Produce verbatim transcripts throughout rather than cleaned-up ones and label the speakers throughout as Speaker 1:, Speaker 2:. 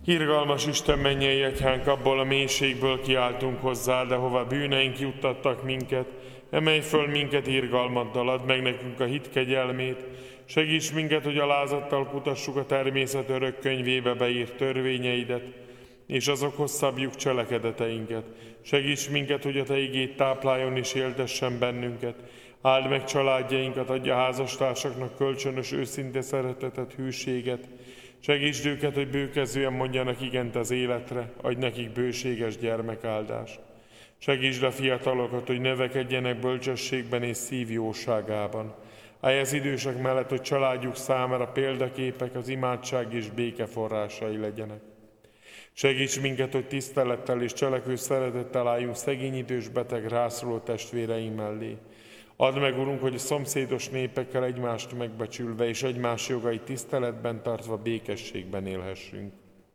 Speaker 1: Irgalmas Isten, mennyei atyánk, abból a mélységből kiáltunk hozzá, de hova bűneink juttattak minket, emelj föl minket irgalmaddal, add meg nekünk a hit kegyelmét, segíts minket, hogy alázattal kutassuk a természet örök könyvébe beírt törvényeidet, és azokhoz szabjuk cselekedeteinket. Segíts minket, hogy a Te igét tápláljon és éltessen bennünket. Áld meg családjainkat, adja házastársaknak kölcsönös őszinte szeretetet, hűséget. Segítsd őket, hogy bőkezően mondjanak igent az életre, adj nekik bőséges gyermekáldást. Segítsd a fiatalokat, hogy növekedjenek bölcsességben és szívjóságában. Állj az idősek mellett, hogy családjuk számára példaképek, az imádság és béke forrásai legyenek. Segíts minket, hogy tisztelettel és cselekvő szeretettel álljunk szegény idős beteg rászoruló testvéreink mellé. Add meg, Urunk, hogy a szomszédos népekkel egymást megbecsülve és egymás jogait tiszteletben tartva békességben élhessünk.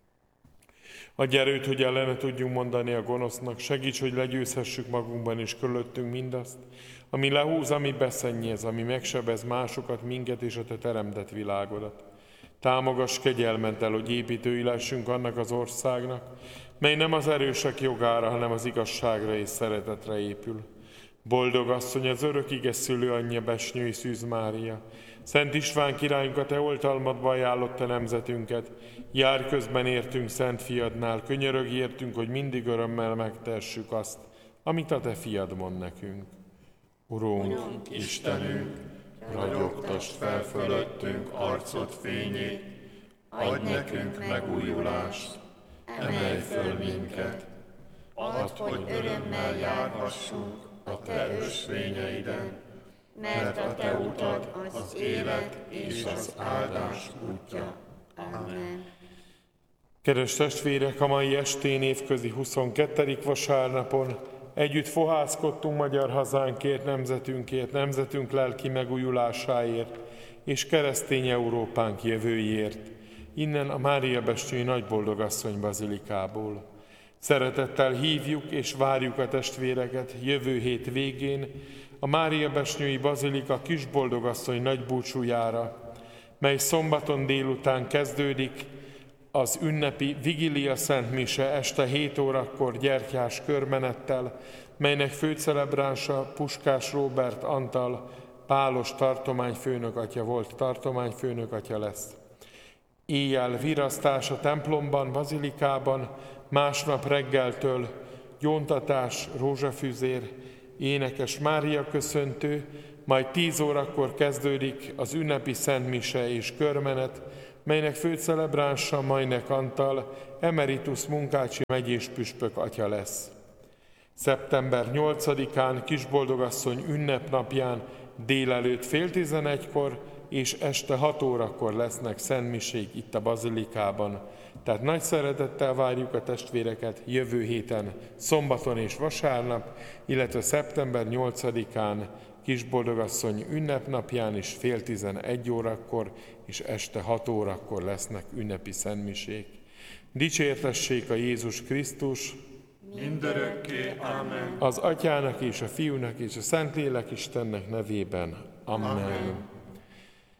Speaker 1: Adj erőt, hogy ellene tudjunk mondani a gonosznak, segíts, hogy legyőzhessük magunkban és körülöttünk mindazt, ami lehúz, ami beszennyez, ami megsebez másokat, minket és a Te teremtett világodat. Támogass kegyelmeddel, hogy építői lessünk annak az országnak, mely nem az erősek jogára, hanem az igazságra és szeretetre épül. Boldog asszony, az örök ige szülő anyja, Besnyői Szűz Mária, Szent István királyunk, a Te oltalmadba ajánlotta nemzetünket, jár közben értünk Szent Fiadnál, könyörög értünk, hogy mindig örömmel megtehessük azt, amit a Te Fiad mond nekünk. Urunk,
Speaker 2: Urunk Istenünk, ragyogtasd fel fölöttünk arcod fényét, adj nekünk megújulást, emelj föl minket, add, hogy örömmel járhassunk a Te ösvényeiden, mert a Te utad az élet és az áldás útja. Amen.
Speaker 1: Kedves testvérek, a mai estén évközi huszonkettedik vasárnapon együtt fohászkodtunk magyar hazánkért, nemzetünkért, nemzetünk lelki megújulásáért és keresztény Európánk jövőjéért, innen a Máriabesnyői Nagyboldogasszony bazilikából. Szeretettel hívjuk és várjuk a testvéreket jövő hét végén a Máriabesnyői Bazilika Kisboldogasszony nagybúcsújára, mely szombaton délután kezdődik az ünnepi Vigília Szent Mise este hét órakor gyertyás körmenettel, melynek főcelebránsa Puskás Róbert Antal, pálos tartományfőnök atya volt, tartományfőnök atya lesz. Éjjel virasztás a templomban, bazilikában, másnap reggeltől gyóntatás, rózsafüzér, énekes Mária köszöntő, majd tíz órakor kezdődik az ünnepi Szent Mise és körmenet, melynek főcelebránsa Majnek Antal, emeritus Munkácsi megyés püspök atya lesz. szeptember nyolcadikán Kisboldogasszony ünnepnapján délelőtt fél tizenegykor és este hat órakor lesznek szentmisék itt a bazilikában. Tehát nagy szeretettel várjuk a testvéreket jövő héten, szombaton és vasárnap, illetve szeptember nyolcadikán Kisboldogasszony ünnepnapján is fél tizenegy órakor és este hat órakor lesznek ünnepi szentmisék. Dicsértessék a Jézus Krisztus,
Speaker 2: mindörökké, amen.
Speaker 1: Az Atyának és a Fiúnak és a Szentlélek Istennek nevében. Amen. Amen.